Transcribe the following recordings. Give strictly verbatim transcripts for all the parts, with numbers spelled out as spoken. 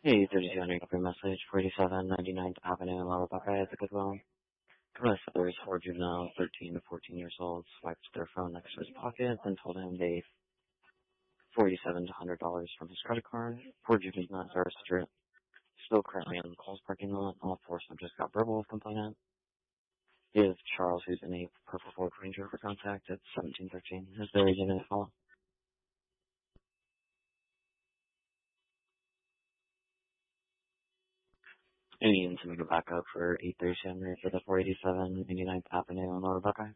Hey, thirty-two hundred, got your message, forty-seven ninety-ninth Avenue in Lower Buckeye at the Goodwill. Come there is four juveniles, thirteen to fourteen years old, swiped their phone next to his pocket, then told him they forty-seven to one hundred dollars from his credit card. Four juveniles are stripped, still currently in the Kohl's parking lot. All four subjects got verbal with complainant. Give Charles, who's in a Purple Ford Ranger, for contact at seventeen thirteen. Is there a minute follow? And you can submit a backup for eight thirty-seven for the four eighty-seven eighty-ninth Avenue in Lower Buckeye.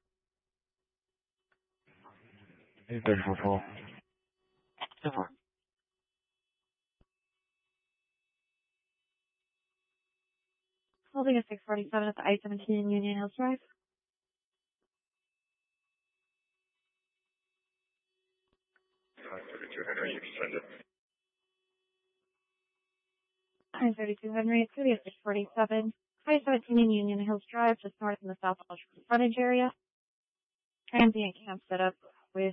eight thirty-four full. So far. Holding a six forty-seven at the I seventeen Union Hills Drive. thirty-two Henry, you can send it. I thirty-two Henry, it's going to be a six forty-seven. I seventeen Union Hills Drive, just north in the South Electrical frontage area. Transient camp set up with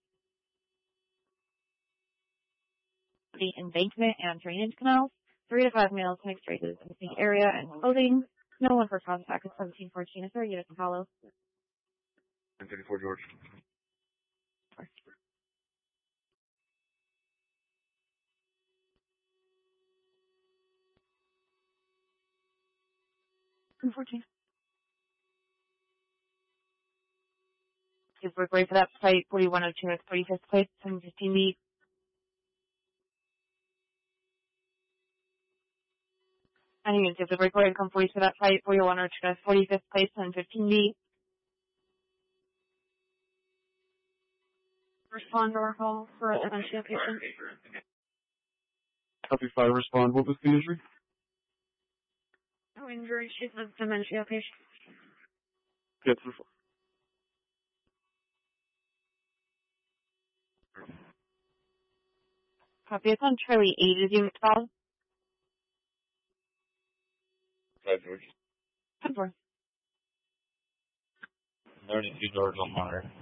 the embankment and drainage canals. Three to five males mixed races in the area and clothing. No one for contact at seventeen fourteen. Is there a unit to follow? ten thirty-four George. ten fourteen. Super great for that site, forty-one oh two at forty-fifth place, seven fifteen B. And you can see the break where come for you for that site, forty-one oh two at forty-fifth place, seven fifteen B. Respond to our call for a dementia patient. Copy five, respond. What was the injury? No injury, she's a dementia patient. Yes, sir. Copy, it's on Charlie eight, is unit twelve. Five George. ten four. thirty-two George on monitor.